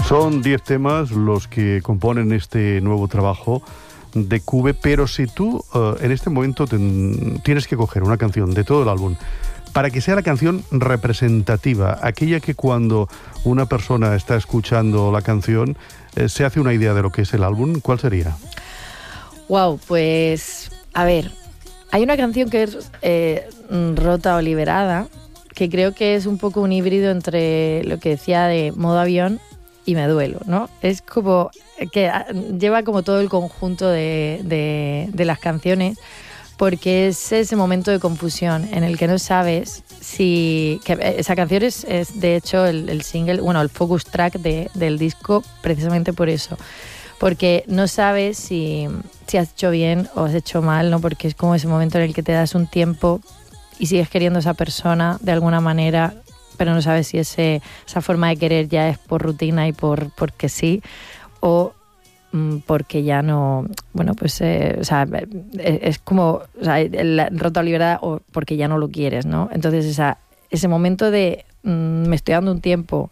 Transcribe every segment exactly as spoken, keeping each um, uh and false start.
Son diez temas los que componen este nuevo trabajo de Cube, pero si tú uh, en este momento ten, tienes que coger una canción de todo el álbum para que sea la canción representativa, aquella que cuando una persona está escuchando la canción eh, se hace una idea de lo que es el álbum, ¿cuál sería? Wow, pues a ver, hay una canción que es eh, Rota o Liberada, que creo que es un poco un híbrido entre lo que decía de Modo Avión y Me Duelo, ¿no? Es como que lleva como todo el conjunto de, de, de las canciones, porque es ese momento de confusión en el que no sabes si... Que esa canción es, es de hecho el, el single, bueno, el focus track de, del disco, precisamente por eso, porque no sabes si, si has hecho bien o has hecho mal, ¿no? Porque es como ese momento en el que te das un tiempo y sigues queriendo a esa persona de alguna manera, pero no sabes si ese, esa forma de querer ya es por rutina y por porque sí, o mmm, porque ya no, bueno, pues, eh, o sea, es, es como, o sea, la rota o liberada o porque ya no lo quieres, ¿no? Entonces esa, ese momento de mmm, me estoy dando un tiempo,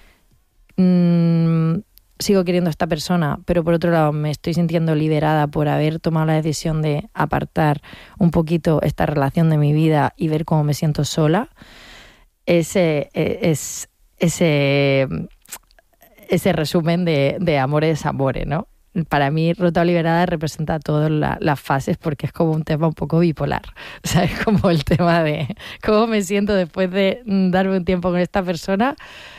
mmm, sigo queriendo a esta persona, pero por otro lado me estoy sintiendo liberada por haber tomado la decisión de apartar un poquito esta relación de mi vida y ver cómo me siento sola. Ese es ese, ese resumen de, de amores y desamores, ¿no? Para mí, Rota o Liberada representa todas la, las fases, porque es como un tema un poco bipolar. O sea, es como el tema de cómo me siento después de darme un tiempo con esta persona,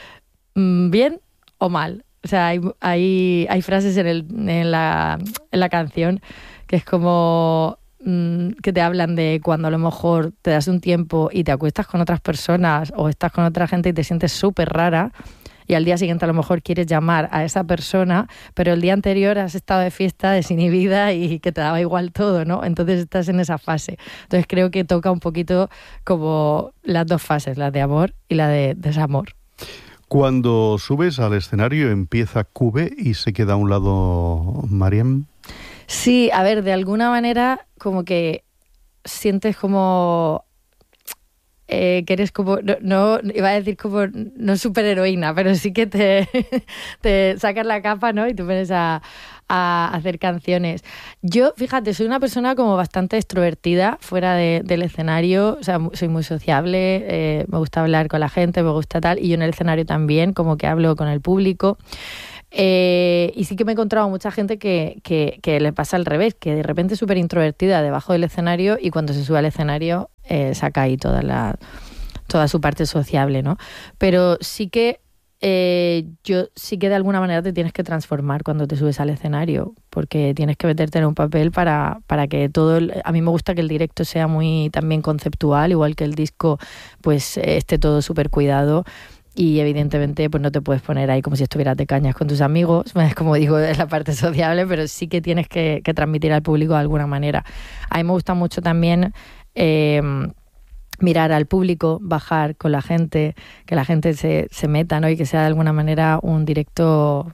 bien o mal. O sea, hay, hay, hay frases en, el, en, la, en la canción que es como... que te hablan de cuando a lo mejor te das un tiempo y te acuestas con otras personas o estás con otra gente y te sientes súper rara y al día siguiente a lo mejor quieres llamar a esa persona, pero el día anterior has estado de fiesta desinhibida y que te daba igual todo, ¿no? Entonces estás en esa fase. Entonces creo que toca un poquito como las dos fases, la de amor y la de desamor. Cuando subes al escenario empieza Cube y se queda a un lado Mariam. Sí, a ver, de alguna manera como que sientes como eh, que eres como, no, no, iba a decir como no superheroína, pero sí que te, te sacas la capa, ¿no? Y tú vienes a, a hacer canciones. Yo, fíjate, soy una persona como bastante extrovertida fuera de, del escenario, o sea, soy muy sociable, eh, me gusta hablar con la gente, me gusta tal, y yo en el escenario también, como que hablo con el público. Eh, y sí que me he encontrado mucha gente que, que, que le pasa al revés, que de repente es súper introvertida debajo del escenario y cuando se sube al escenario eh, saca ahí toda, la, toda su parte sociable, ¿no? Pero sí que eh, yo sí que de alguna manera te tienes que transformar cuando te subes al escenario, porque tienes que meterte en un papel para, para que todo... El, a mí me gusta que el directo sea muy también conceptual, igual que el disco pues esté todo súper cuidado. Y evidentemente pues no te puedes poner ahí como si estuvieras de cañas con tus amigos, como digo, es la parte sociable, pero sí que tienes que, que transmitir al público de alguna manera. A mí me gusta mucho también eh, mirar al público, bajar con la gente, que la gente se, se meta, ¿no? Y que sea de alguna manera un directo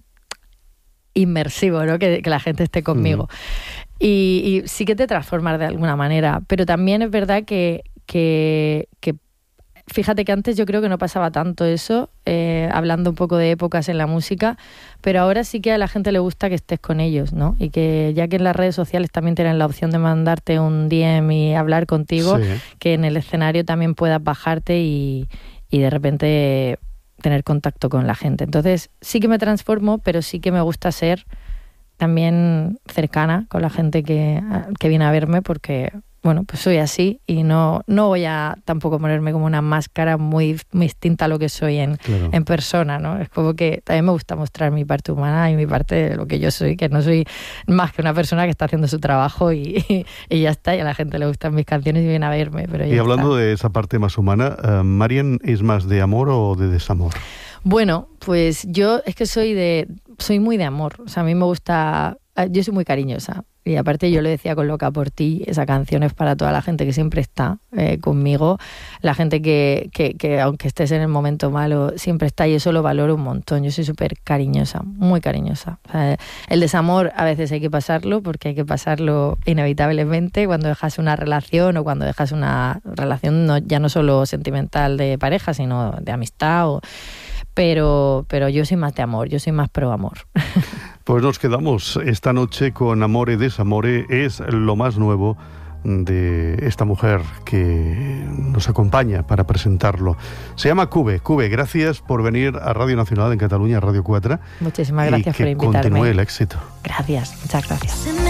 inmersivo, ¿no? Que, que la gente esté conmigo. Mm. Y, y sí que te transformas de alguna manera, pero también es verdad que, que, que fíjate que antes yo creo que no pasaba tanto eso, eh, hablando un poco de épocas en la música, pero ahora sí que a la gente le gusta que estés con ellos, ¿no? Y que ya que en las redes sociales también tienen la opción de mandarte un D M y hablar contigo, sí, que en el escenario también puedas bajarte y, y de repente tener contacto con la gente. Entonces sí que me transformo, pero sí que me gusta ser también cercana con la gente que, que viene a verme, porque... bueno, pues soy así y no, no voy a tampoco ponerme como una máscara muy, muy distinta a lo que soy en, claro, en persona, ¿no? Es como que también me gusta mostrar mi parte humana y mi parte de lo que yo soy, que no soy más que una persona que está haciendo su trabajo y, y, y ya está, y a la gente le gustan mis canciones y viene a verme. Pero y hablando está. de esa parte más humana, uh, ¿Marian es más de amor o de desamor? Bueno, pues yo es que soy de soy muy de amor, o sea, a mí me gusta, yo soy muy cariñosa. Y aparte yo le decía con Loca por ti, esa canción es para toda la gente que siempre está eh, conmigo, la gente que, que, que aunque estés en el momento malo, siempre está, y eso lo valoro un montón. Yo soy súper cariñosa, muy cariñosa. O sea, el desamor a veces hay que pasarlo, porque hay que pasarlo inevitablemente cuando dejas una relación o cuando dejas una relación no, ya no solo sentimental de pareja, sino de amistad o... pero, pero yo soy más de amor, yo soy más pro amor. Pues nos quedamos esta noche con Amore Desamore, es lo más nuevo de esta mujer que nos acompaña para presentarlo. Se llama Cube. Cube, gracias por venir a Radio Nacional en Cataluña, Radio cuatro. Muchísimas gracias por invitarme. Y que continúe el éxito. Gracias, muchas gracias.